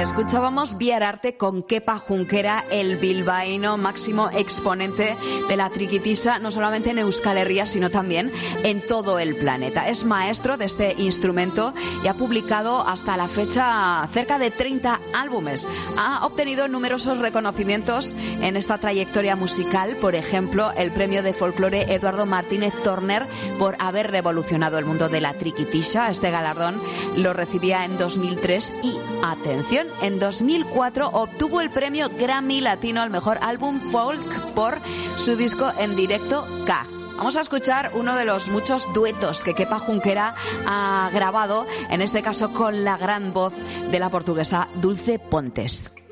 Escuchábamos Viararte con Kepa Junquera, el bilbaíno máximo exponente de la triquitisa, no solamente en Euskal Herria, sino también en todo el planeta. Es maestro de este instrumento y ha publicado hasta la fecha cerca de 30 álbumes. Ha obtenido numerosos reconocimientos en esta trayectoria musical, por ejemplo, el premio de folclore Eduardo Martínez Torner por haber revolucionado el mundo de la triquitisa. Este galardón lo recibía en 2003 y, atención, en 2004 obtuvo el premio Grammy Latino al mejor álbum folk por su disco en directo K. Vamos a escuchar uno de los muchos duetos que Kepa Junquera ha grabado, en este caso con la gran voz de la portuguesa Dulce Pontes.